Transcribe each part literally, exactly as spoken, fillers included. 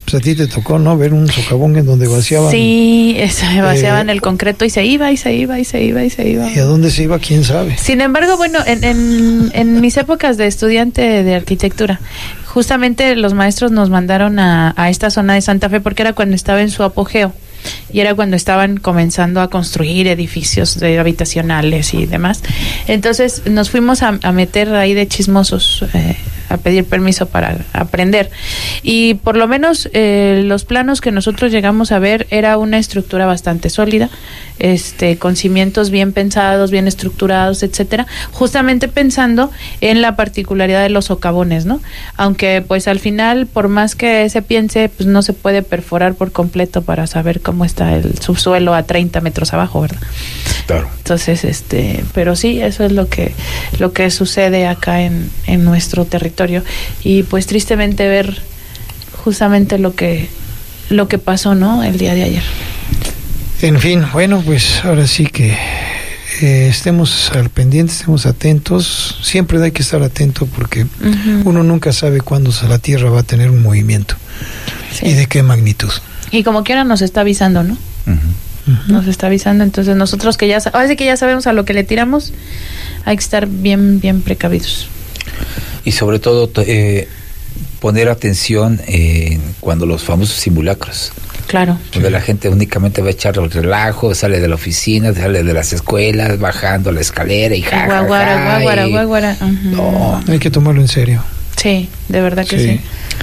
Pues a ti te tocó, ¿no? Ver un socavón en donde vaciaban. Sí, eso, vaciaban eh, el concreto y se iba, y se iba, y se iba, y se iba. ¿Y a dónde se iba? ¿Quién sabe? Sin embargo, bueno, en, en, en mis épocas de estudiante de arquitectura, justamente los maestros nos mandaron a, a esta zona de Santa Fe porque era cuando estaba en su apogeo. Y era cuando estaban comenzando a construir edificios de habitacionales y demás. Entonces nos fuimos a, a meter ahí de chismosos, eh, a pedir permiso para aprender. Y por lo menos eh, los planos que nosotros llegamos a ver era una estructura bastante sólida, este, con cimientos bien pensados, bien estructurados, etcétera, justamente pensando en la particularidad de los socavones, ¿no? Aunque pues al final, por más que se piense, pues no se puede perforar por completo para saber cómo está el subsuelo a treinta metros abajo, ¿verdad? Claro. Entonces, este, pero sí, eso es lo que lo que sucede acá en, en nuestro territorio. Y pues tristemente ver justamente lo que lo que pasó, ¿no? El día de ayer. En fin, bueno, pues ahora sí que eh, estemos al pendiente, estemos atentos. Siempre hay que estar atento porque uh-huh. uno nunca sabe cuándo la Tierra va a tener un movimiento, sí. y de qué magnitud. Y como quiera nos está avisando, ¿no? Uh-huh. Uh-huh. Nos está avisando, entonces nosotros que ya ahora sí que ya sabemos a lo que le tiramos, hay que estar bien, bien precavidos. Y sobre todo eh, poner atención eh, cuando los famosos simulacros. Claro. Donde la gente únicamente va a echar el relajo, sale de la oficina, sale de las escuelas, bajando la escalera y ja, guaguara, ja, ja, guaguara, y... guaguara. Uh-huh. No, hay que tomarlo en serio. Sí, de verdad que sí. sí.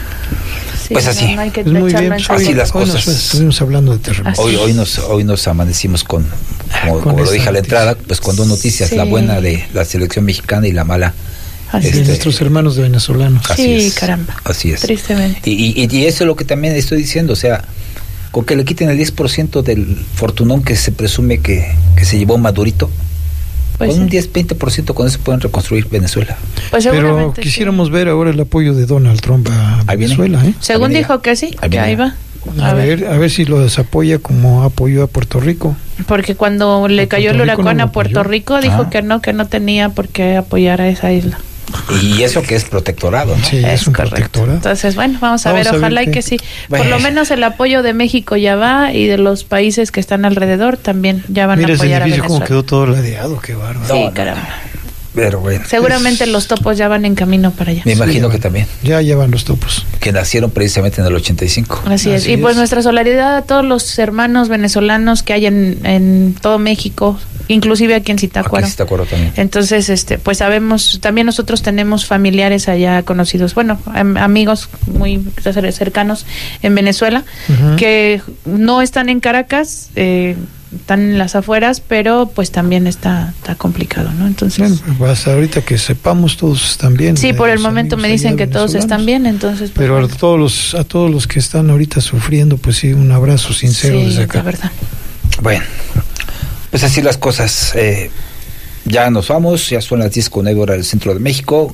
Sí, pues así, no, no hay que pues muy bien, pues así las hoy cosas. Nos, estuvimos hablando de terremotos. Hoy, hoy nos, hoy nos amanecimos con, como, como lo dije a la entrada, pues con dos noticias, sí. la buena de la selección mexicana y la mala así este, de nuestros hermanos de venezolanos. Así sí, es, caramba. Así es. Tristemente. Y, y, y eso es lo que también estoy diciendo, o sea, con que le quiten el diez por ciento del fortunón que se presume que, que se llevó Madurito. Pues con sí. un diez, veinte por ciento con eso pueden reconstruir Venezuela. Pues pero quisiéramos sí. ver ahora el apoyo de Donald Trump a ahí Venezuela. ¿eh? Según ahí dijo que sí, ahí que ahí va. A, a ver, ver, a ver si los apoya como apoyó a Puerto Rico. Porque cuando le cayó el huracán no a Puerto Rico, dijo ah. que no, que no tenía por qué apoyar a esa isla. Y eso que es protectorado, ¿no? Sí, es, es un correcto. protectorado. Entonces, bueno, vamos a vamos ver, a ojalá ver y que sí. Bueno. Por lo menos el apoyo de México ya va y de los países que están alrededor también ya van Mira a apoyar a Venezuela. Mira ese edificio como quedó todo ladeado, qué bárbaro. Sí, no, caramba. No. Pero bueno. Seguramente los topos ya van en camino para allá. Me imagino sí, que también. Ya llevan los topos. Que nacieron precisamente en el ochenta y cinco. Así es. Así y pues es. Nuestra solidaridad a todos los hermanos venezolanos que hay en, en todo México, inclusive aquí en Zitácuaro. Aquí en Zitácuaro también. Entonces, este, pues sabemos, también nosotros tenemos familiares allá conocidos, bueno, am, amigos muy cercanos en Venezuela, uh-huh. que no están en Caracas, eh, están en las afueras, pero pues también está, está complicado, ¿no? Entonces, bueno, pues hasta ahorita que sepamos todos están bien. Sí, por el momento me dicen que todos están bien, entonces. Pues, pero bueno. a todos los a todos los que están ahorita sufriendo, pues sí, un abrazo sincero sí, desde acá. La verdad. Bueno, pues así las cosas. Eh, ya nos vamos, ya son las diez con nueve horas del centro de México.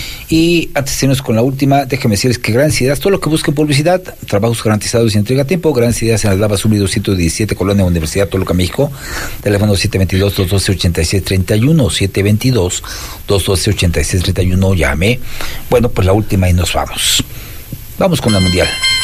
Y antes de irnos con la última, déjenme decirles que Grandes Ideas, todo lo que busquen publicidad, trabajos garantizados y entrega a tiempo. Grandes Ideas en la Lava Sur doscientos diecisiete, Colonia Universidad Toluca, México. Teléfono siete dos dos, dos uno dos, ocho seis tres uno, siete dos dos, dos uno dos, ocho seis tres uno, llame. Bueno, pues la última y nos vamos. Vamos con la Mundial.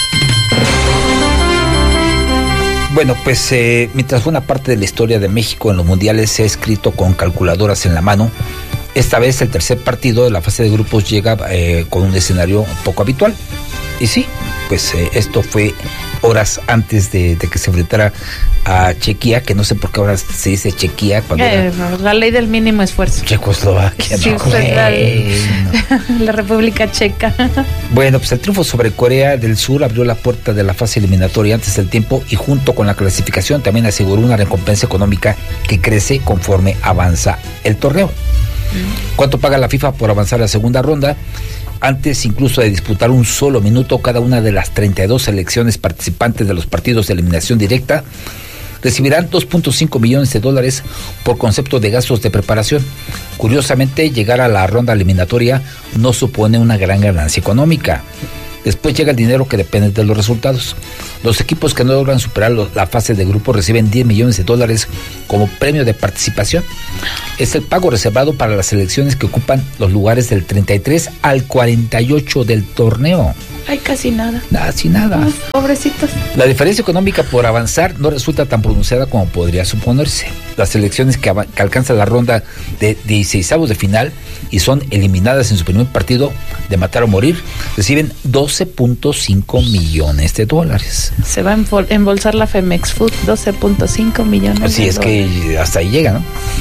Bueno, pues eh, mientras buena parte de la historia de México en los mundiales se ha escrito con calculadoras en la mano, esta vez el tercer partido de la fase de grupos llega eh, con un escenario poco habitual. Y sí, pues eh, esto fue horas antes de, de que se enfrentara a Chequia, que no sé por qué ahora se dice Chequia. Cuando eh, era... no, la ley del mínimo esfuerzo. Checoslovaquia. Sí, no, pues la, no. la República Checa. Bueno, pues el triunfo sobre Corea del Sur abrió la puerta de la fase eliminatoria antes del tiempo y junto con la clasificación también aseguró una recompensa económica que crece conforme avanza el torneo. ¿Cuánto paga la FIFA por avanzar a la segunda ronda? Antes incluso de disputar un solo minuto, cada una de las treinta y dos selecciones participantes de los partidos de eliminación directa recibirán dos punto cinco millones de dólares por concepto de gastos de preparación. Curiosamente, llegar a la ronda eliminatoria no supone una gran ganancia económica. Después llega el dinero que depende de los resultados. Los equipos que no logran superar la fase de grupo reciben diez millones de dólares como premio de participación. Es el pago reservado para las selecciones que ocupan los lugares del treinta y tres al cuarenta y ocho del torneo. Ay, casi nada. Nada, sin nada. Uf, pobrecitos. La diferencia económica por avanzar no resulta tan pronunciada como podría suponerse. Las selecciones que, que alcanzan la ronda de dieciseisavos de final y son eliminadas en su primer partido de matar o morir, reciben doce punto cinco millones de dólares. Se va a embol- embolsar la Femex Food, doce punto cinco millones Así de es dólares. que hasta ahí llega, ¿no?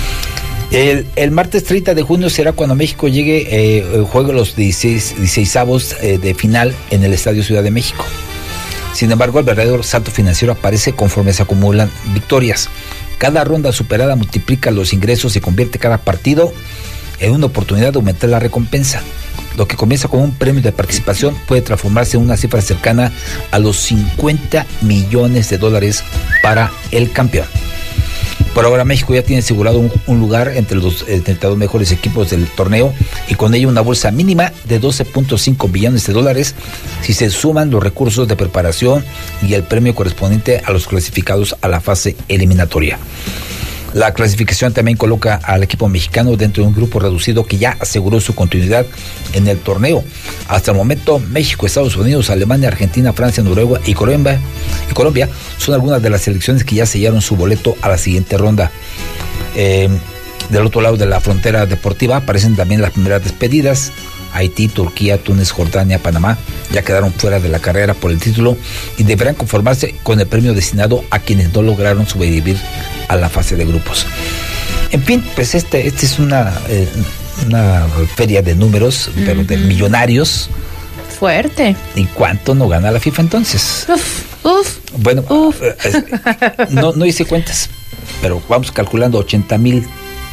El, el martes treinta de junio será cuando México llegue, eh, juegue los dieciseisavos eh, de final en el Estadio Ciudad de México. Sin embargo, el verdadero salto financiero aparece conforme se acumulan victorias. Cada ronda superada multiplica los ingresos y convierte cada partido en una oportunidad de aumentar la recompensa. Lo que comienza con un premio de participación puede transformarse en una cifra cercana a los cincuenta millones de dólares para el campeón. Por ahora México ya tiene asegurado un, un lugar entre los eh, treinta y dos mejores equipos del torneo y con ello una bolsa mínima de doce punto cinco billones de dólares si se suman los recursos de preparación y el premio correspondiente a los clasificados a la fase eliminatoria. La clasificación también coloca al equipo mexicano dentro de un grupo reducido que ya aseguró su continuidad en el torneo. Hasta el momento, México, Estados Unidos, Alemania, Argentina, Francia, Noruega y Colombia, y Colombia son algunas de las selecciones que ya sellaron su boleto a la siguiente ronda. Eh, del otro lado de la frontera deportiva aparecen también las primeras despedidas. Haití, Turquía, Túnez, Jordania, Panamá ya quedaron fuera de la carrera por el título y deberán conformarse con el premio destinado a quienes no lograron sobrevivir a la fase de grupos. En fin, pues este, este es una, eh, una feria de números, uh-huh. pero de millonarios. Fuerte. ¿Y cuánto no gana la FIFA entonces? Uf, uf. Bueno, uf. Eh, eh, no, no hice cuentas, pero vamos calculando ochenta mil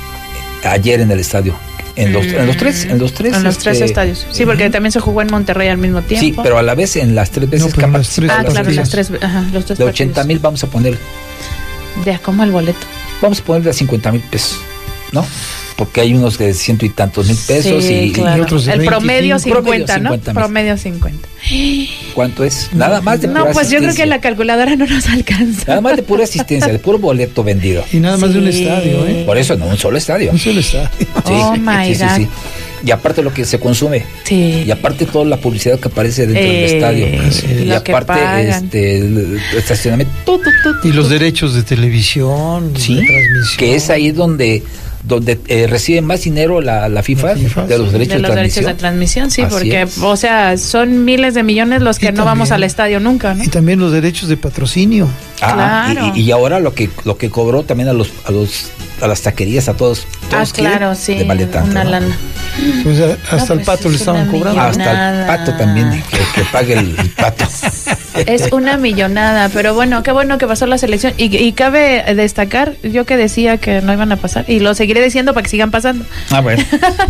ayer en el estadio. En los, en los tres, en los tres, en los tres este, estadios. Sí, porque uh-huh. también se jugó en Monterrey al mismo tiempo. Sí, pero a la vez en las tres veces no, que las tres Ah, claro, partidos. las tres, ajá, los tres de ochenta mil vamos a poner. ¿De a cómo el boleto? Vamos a poner de cincuenta mil pesos, ¿no? Porque hay unos de ciento y tantos mil pesos sí, y, claro. y otros de el promedio cincuenta, promedio ¿no? cincuenta Promedio cincuenta. ¿Cuánto es? Nada más de No, pura pues yo creo asistencia. que la calculadora no nos alcanza. Nada más de pura asistencia, de puro boleto vendido. Y nada más Sí. de un estadio, ¿eh? Por eso, no, un solo estadio. Un solo estadio. Sí, Oh, my sí, sí, God. sí. Y aparte lo que se consume. Sí. Y aparte toda la publicidad que aparece dentro Eh, del estadio. sí. Y Lo que aparte pagan. este el estacionamiento. Tu, tu, tu, tu, Y los tu. derechos de televisión, Sí, de transmisión. que es ahí donde donde eh, recibe más dinero la, la FIFA, La FIFA, de los sí. derechos De de, los derechos transmisión. de transmisión, sí, Así porque, es. o sea, son miles de millones los que Y no vamos también- al estadio nunca, ¿no? Y también los derechos de patrocinio. Ah, Claro. y, y ahora lo que lo que cobró también a los a los a las taquerías, a todos. Ah, todos quieren claro, sí, de vale tanto, una ¿no? lana. Pues a- hasta No, el pues pato es le estaban una cobrando. Ah, hasta el Nada. pato también, que, que pague el, el pato. Es una millonada, pero bueno, qué bueno que pasó la selección. Y, y cabe destacar, yo que decía que no iban a pasar, y lo seguiré diciendo para que sigan pasando. Ah, bueno.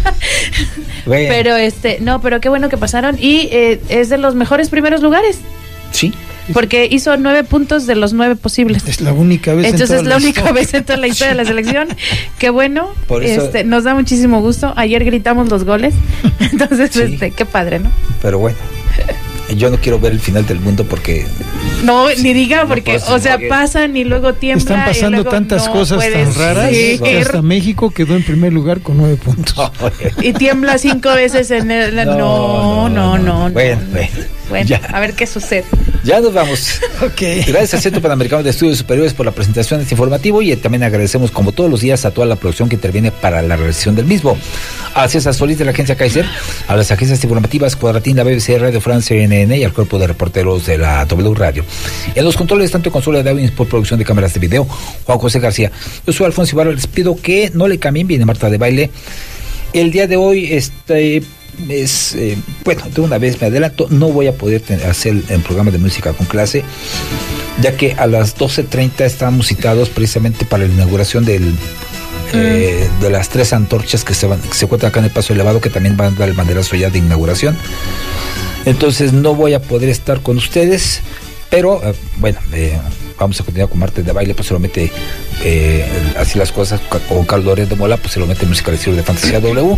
Bueno, Pero este, no, pero qué bueno que pasaron y eh, es de los mejores primeros lugares, sí. porque hizo nueve puntos de los nueve posibles. Es la única vez. en Entonces toda es la única historia. vez en toda la historia de la selección. Qué bueno. Por eso- Este, nos da muchísimo gusto. Ayer gritamos los goles. Entonces, Sí. este, qué padre, ¿no? Pero bueno, yo no quiero ver el final del mundo porque No, ni diga, no porque, puedo o sea, seguir. pasan y luego tiembla. Están y pasando luego tantas no cosas puede tan raras ser. que hasta México quedó en primer lugar con nueve puntos. Y tiembla cinco veces en el. No, no, no. no, Bueno, no. bueno, Bueno, ya. a ver qué sucede. Ya nos vamos. Ok. Gracias al Centro Panamericano de Estudios Superiores por la presentación de este informativo y también agradecemos como todos los días a toda la producción que interviene para la realización del mismo. A César Solís de la agencia Kaiser, a las agencias informativas Cuadratín, la B B C, Radio Francia, C N N y al cuerpo de reporteros de la W Radio. En los controles, tanto consola de audio y por producción de cámaras de video, Juan José García. Yo soy Alfonso Ibarra, les pido que no le cambien, viene Marta de Baile. El día de hoy, este... es eh, bueno, de una vez me adelanto, no voy a poder tener, hacer el programa de música con clase, ya que a las doce treinta estamos citados precisamente para la inauguración del mm. eh, de las tres antorchas que se van, que se encuentran acá en el Paso Elevado, que también van a dar el banderazo ya de inauguración. Entonces no voy a poder estar con ustedes, pero eh, bueno, eh, vamos a continuar con Martes de Baile, pues se lo mete eh, así las cosas con Carlos Loret de Mola, pues se lo mete música de Fantasía W.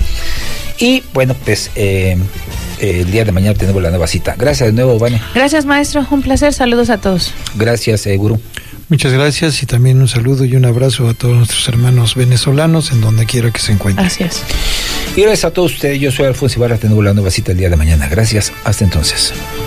Y bueno, pues eh, eh, el día de mañana tenemos la nueva cita. Gracias de nuevo, Vania. Gracias, maestro. Un placer. Saludos a todos. Gracias, eh, Gurú. Muchas gracias y también un saludo y un abrazo a todos nuestros hermanos venezolanos en donde quiera que se encuentren. Así es. Y gracias a todos ustedes. Yo soy Alfonso Ibarra, tenemos la nueva cita el día de mañana. Gracias. Hasta entonces.